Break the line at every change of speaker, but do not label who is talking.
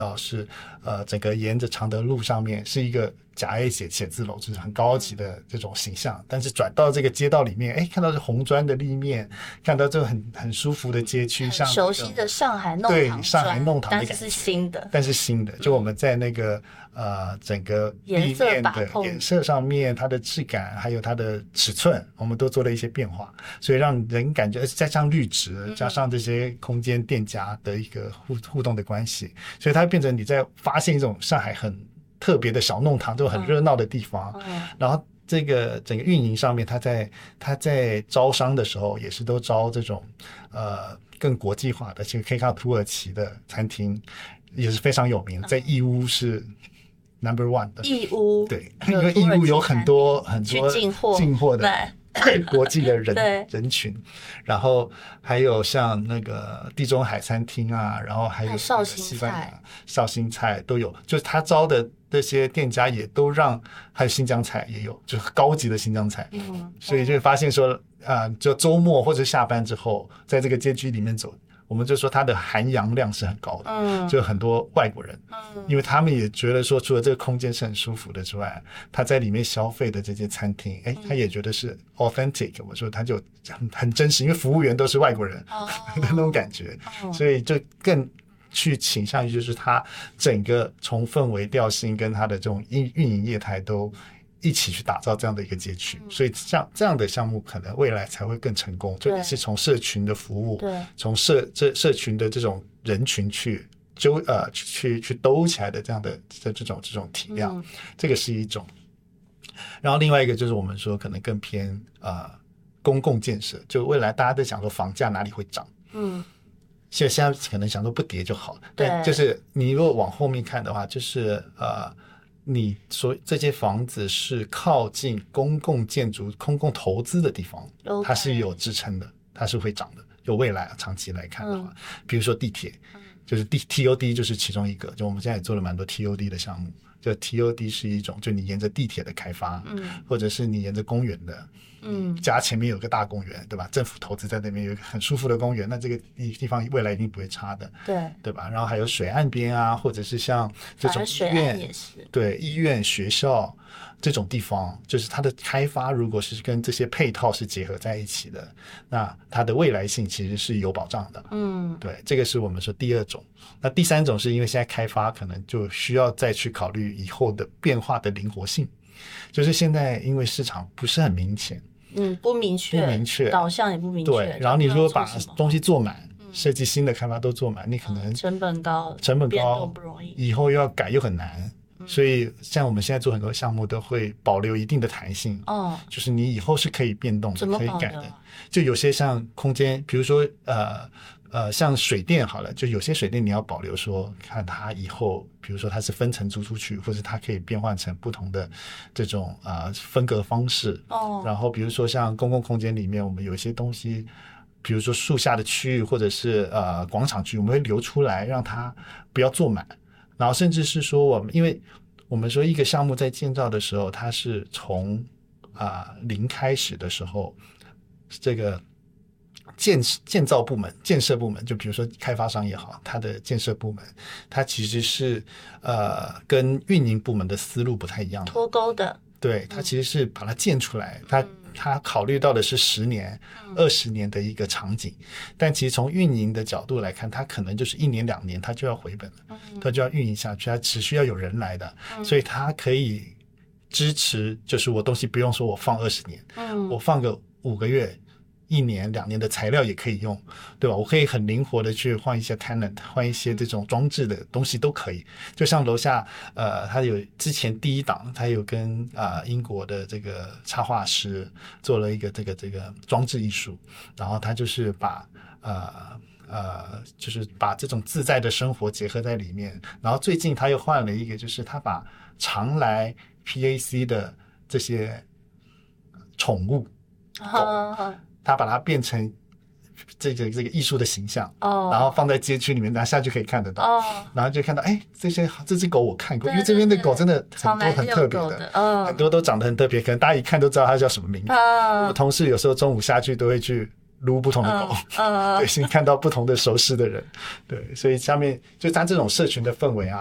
到是整个沿着常德路上面是一个甲 A 写字楼，就是很高级的这种形象，但是转到这个街道里面，看到是红砖的立面，看到这很舒服的街区，像
熟悉的上海弄堂，
对，上海弄堂的感觉，
但是新的，
但是新的，就我们在那个整个立面的颜色上面，它的质感还有它的尺寸，我们都做了一些变化，所以让人感觉加上绿植，加上这些空间店家的一个互动的关系，所以它变成你在发现一种上海很特别的小弄堂，这种很热闹的地方。然后这个整个运营上面，它在招商的时候也是都招这种更国际化的，其实可以看到土耳其的餐厅也是非常有名的，在义乌是 No.1 的。
义乌
对，因为义乌有很多进货的国际的人群，然后还有像那个地中海餐厅啊，然后还有西班牙绍兴菜都有，就是他招的这些店家也都让，还有新疆菜也有，就是高级的新疆菜。所以就发现说就周末或者下班之后在这个街区里面走，我们就说它的含洋量是很高的，就很多外国人，因为他们也觉得说除了这个空间是很舒服的之外，他在里面消费的这些餐厅，他也觉得是 authentic， 我说他就很真实，因为服务员都是外国人的那种感觉，所以就更去倾向于就是他整个从氛围调性跟他的这种运营业态都一起去打造这样的一个街区，所以这样的项目可能未来才会更成功，就也是从社群的服务，从社群的这种人群去兜起来的这样的这种体量，这个是一种。然后另外一个就是我们说可能更偏公共建设，就未来大家都想说房价哪里会涨，现在可能想说不跌就好了，但就是你如果往后面看的话，就是你说这些房子是靠近公共建筑、公共投资的地方，它是有支撑的，它是会涨的。有未来长期来看的话，比如说地铁，就是 TOD 就是其中一个，就我们现在也做了蛮多 TOD 的项目。就 TOD 是一种，就你沿着地铁的开发，或者是你沿着公园的，家前面有个大公园，对吧？政府投资在那边有一个很舒服的公园，那这个地方未来一定不会差的，对吧？然后还有水岸边啊，或者是像这种医院，也是对医院、学校这种地方，就是它的开发如果是跟这些配套是结合在一起的，那它的未来性其实是有保障的。对，这个是我们说第二种。那第三种是因为现在开发可能就需要再去考虑以后的变化的灵活性，就是现在因为市场不是很明显，
不明确，导向也不明确。
对，然后你如果把东西做满，设计新的开发都做满，你可能
成本高，变动不容易，
以后又要改又很难。所以像我们现在做很多项目都会保留一定的弹性，就是你以后是可以变动的，可以改的。就有些像空间，比如说像水电好了，就有些水电你要保留说看它以后比如说它是分层租出去，或者它可以变换成不同的这种分隔方式。然后比如说像公共空间里面我们有一些东西，比如说树下的区域或者是广场区，我们会留出来让它不要坐满。然后甚至是说因为我们说一个项目在建造的时候，它是从零开始的时候，这个建造部门、建设部门，就比如说开发商也好，它的建设部门，它其实是跟运营部门的思路不太一样的，
脱钩的。
对，它其实是把它建出来，它考虑到的是10年、20年的一个场景，但其实从运营的角度来看，它可能就是1年2年它就要回本了，它就要运营下去，它持续要有人来的，所以它可以支持，就是我东西不用说我放20年，我放个5个月、1年2年的材料也可以用，对吧？我可以很灵活的去换一些 tenant， 换一些这种装置的东西都可以。就像楼下他有之前第一档，他有跟英国的这个插画师做了一个这个装置艺术，然后他就是把就是把这种自在的生活结合在里面。然后最近他又换了一个，就是他把常来 PAC 的这些宠物他把它变成这个艺术的形象，然后放在街区里面，拿下去可以看得到，然后就看到这只狗我看过，因为这边的狗真的很多很特别的，很多都长得很特别，可能大家一看都知道它叫什么名字。我同事有时候中午下去都会去撸不同的狗，对，先看到不同的熟识的人，对，所以下面就在这种社群的氛围啊，